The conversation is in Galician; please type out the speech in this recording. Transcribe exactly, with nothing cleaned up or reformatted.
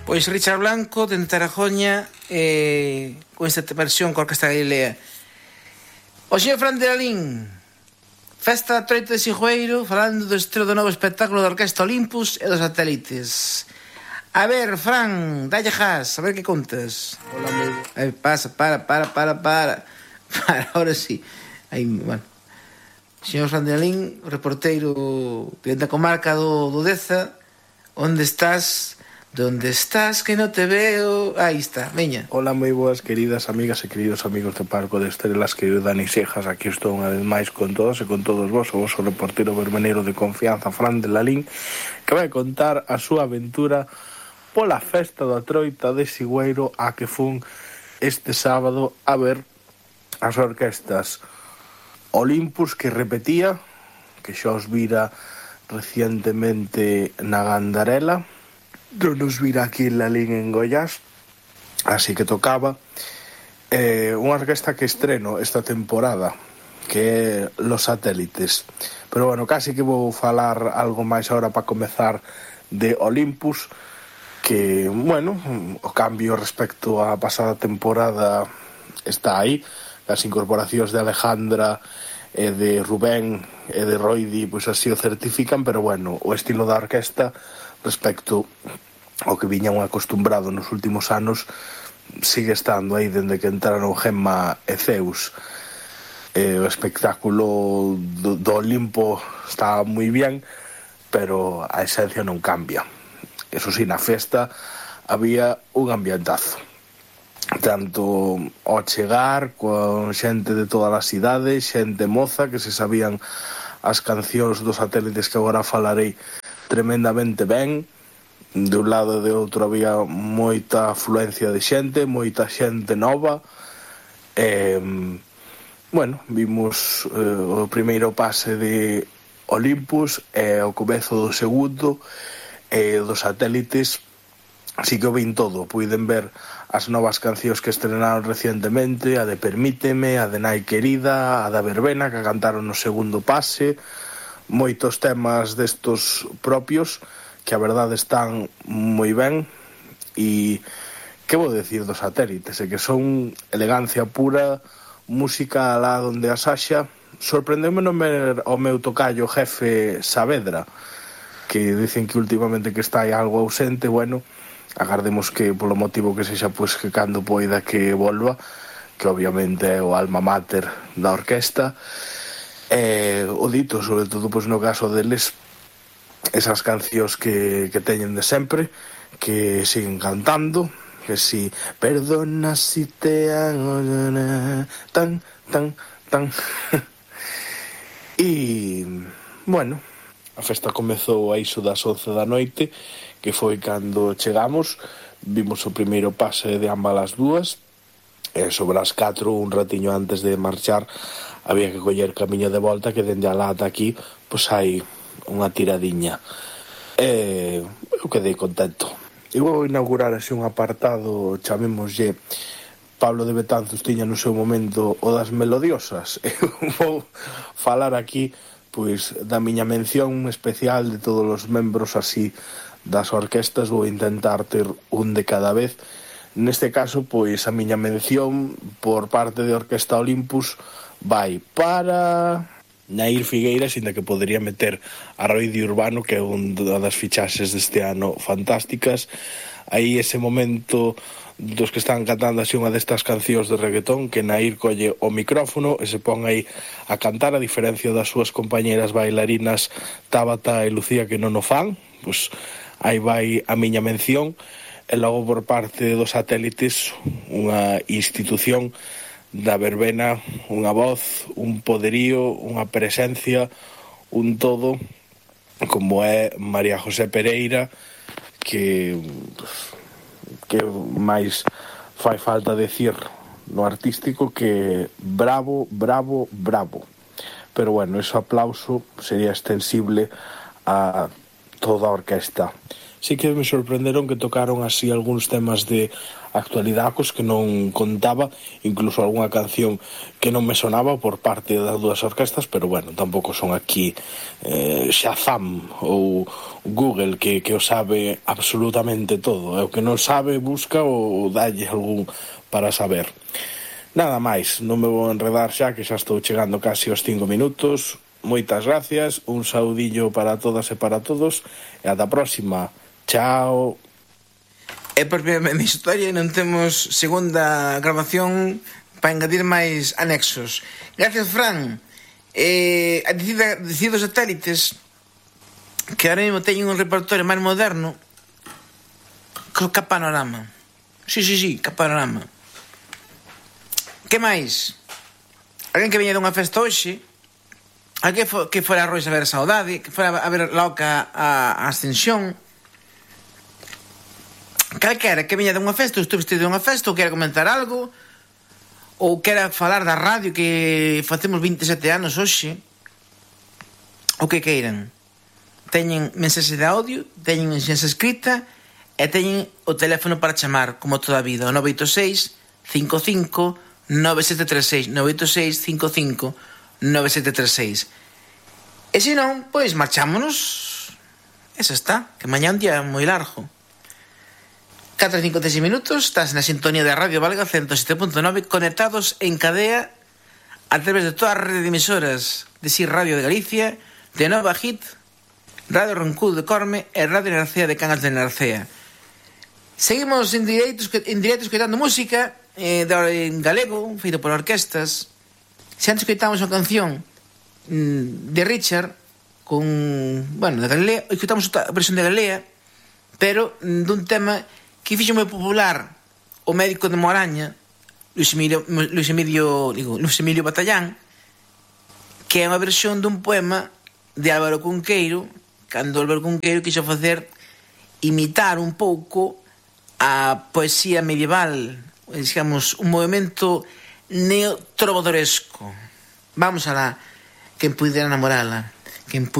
Pois Richard Blanco, de Tarajoña, eh, con esta versión con Orquesta Galilea. O señor Fran de Lalín, festa da Troita de Sigüeiro, falando do estreo do novo espectáculo da Orquesta Olympus e dos satélites. A ver, Fran, dalle jas, a ver que contas. Hola, amigo. Ay, pasa, para, para, para, para. Para, ahora sí. Aí, bueno. Señor Fran de Lalín, reporteiro da comarca do, do Deza, onde estás... ¿Dónde estás que no te veo? Ahí está, veña. Hola, moi boas, queridas amigas e queridos amigos do Parco de Estrelas, querido Dani Sejas. Aquí estou unha vez máis con todos e con todos vos, o vosso reportero vermeneiro de confianza, Fran de Lalín, que vai contar a súa aventura pola festa da Troita de Sigüeiro a que fun este sábado a ver as orquestas Olympus, que repetía, que xa os vira recientemente na Gandarela, non nos vira aquí en Lalín en Goiás, así que tocaba eh, unha orquesta que estreno esta temporada, que é Los Satélites. Pero bueno, casi que vou falar algo máis ahora para comezar de Olympus, que, bueno, o cambio respecto á pasada temporada está aí. As incorporacións de Alejandra e de Rubén e de Roidi pois así o certifican, pero bueno, o estilo da orquesta respecto ao que viñan acostumbrado nos últimos anos sigue estando aí dende que entraron Gemma e Zeus. Eh, o espectáculo do, do Olimpo está moi bien, pero a esencia non cambia. Eso sí, na festa había un ambientazo, tanto ao chegar con xente de todas as idades, xente moza que se sabían as cancións dos satélites que agora falarei tremendamente ben. De un lado e de outro había moita afluencia de xente, moita xente nova. E, bueno, vimos eh, o primeiro pase de Olympus e o comezo do segundo e dos satélites. Así que o vin todo, puiden ver as novas cancións que estrenaron recientemente, a de Permíteme, a de Nai Querida, a da Verbena, que cantaron no segundo pase, moitos temas destos propios, que a verdade están moi ben. E que vou decir dos satélites, é que son elegancia pura, música lá donde a Sasha. Sorprendeume non ver o meu tocayo jefe Saavedra, que dicen que últimamente que está aí algo ausente. Bueno, agardemos que polo motivo que sexa, pois que cando poida que volva, que obviamente é o alma mater da orquesta. E o dito, sobre todo pois no caso deles, esas cancións que, que teñen de sempre, que siguen cantando, que si perdona si te hago tan, tan, tan. E, bueno, a festa comezou a iso das once da noite, que foi cando chegamos. Vimos o primeiro pase de ambas as dúas, e sobre as catro, un ratiño antes de marchar, había que coller camiño de volta, que dende alá ata aquí, pois hai unha tiradiña. E eu quedei contento. E vou inaugurar así un apartado, chamémoslle Pablo de Betanzos tiña no seu momento o das melodiosas. Eu vou falar aquí pois da miña mención especial de todos os membros así das orquestas. Vou intentar ter un de cada vez. Neste caso, pois a miña mención por parte de Orquesta Olympus vai para Nair Figueiras, inda que podería meter a Roidi Urbano, que é unha das fichaxes deste ano fantásticas. Aí ese momento dos que están cantando así unha destas cancións de reggaetón, que Nair colle o micrófono e se pon aí a cantar, a diferencia das súas compañeras bailarinas Tabata e Lucía, que non o fan. Pois aí vai a miña mención. E logo por parte dos satélites, unha institución da verbena, unha voz, un poderío, unha presencia, un todo, como é María José Pereira, que que máis fai falta decir no artístico que bravo, bravo, bravo. Pero bueno, ese aplauso sería extensible a toda a orquesta. sí que me sorprenderon que tocaron así algúns temas de actualidacos que non contaba, incluso algunha canción que non me sonaba por parte das dúas orquestas, pero bueno, tampouco son aquí eh, Shazam ou Google que, que o sabe absolutamente todo, e o que non sabe busca ou dalle algún para saber. Nada máis, non me vou enredar xa, que xa estou chegando casi aos cinco minutos. Moitas gracias, un saudillo para todas e para todos, e ata a próxima. Chao. E por primeira vez na historia non temos segunda grabación para engadir máis anexos. Gracias, Fran. Eh, a dicir dos satélites que ahora mesmo teñen un repertorio máis moderno que Panorama. Sí, sí, sí, que Panorama. Que máis? Alguén que veña dunha festa hoxe, alguén fo, que fora a Rois a ver a Saudade, que fora a ver Loca a, a Ascensión, calquera que veña dunha festa, ou estuviste dunha festa, ou quera comentar algo, ou quera falar da radio que facemos vinte e sete anos hoxe, o que queiran. Teñen mensaxe de audio, teñen mensaxe escrita e teñen o teléfono para chamar, como toda a vida, o nove oito seis, cinco cinco, nove sete tres seis, nove oito seis, cinco cinco, nove sete tres seis. E se non, pois marchámonos. Esa está, que mañá un día moi largo. catro e cincuenta e seis minutos, estás na sintonía de Radio Valga ciento sete punto nove, conectados en cadea a través de toda a rede de emisoras de Si Radio de Galicia, de Nova Hit, Radio Roncú de Corme e Radio Narcea de Cangas de Narcea. Seguimos en directo, en directo escoitando música eh, de, en galego, feito por orquestas. Se antes escoitamos unha canción mm, de Richard con, bueno, de Galilea, escoitamos a versión de Galilea, pero mm, dun tema que fixo moi popular o médico de Moraña, Luis Emilio, Luis Emilio, digo, Luis Emilio Batallán, que é unha versión dun poema de Álvaro Cunqueiro, cando Álvaro Cunqueiro quixo facer imitar un pouco a poesía medieval, digamos, un movimento neotrovadoresco. Vamos alá, quen puidera namorala, quen